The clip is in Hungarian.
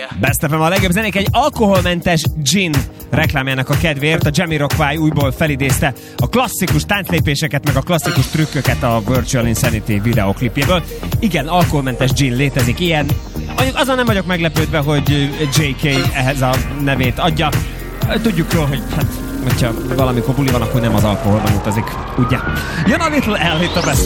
Best FM a legjobb zenék egy alkoholmentes gin reklámjának a kedvéért. A Jamiroquai újból felidézte a klasszikus tánclépéseket, meg a klasszikus trükköket a Virtual Insanity videoklipjéből. Igen, alkoholmentes gin létezik ilyen. Azon nem vagyok meglepődve, hogy JK ehhez a nevét adja. Tudjuk jól, hogy hát, hogyha valamikor buli van, akkor nem az alkoholban utazik. Ugye? Jön a Little L, itt a Best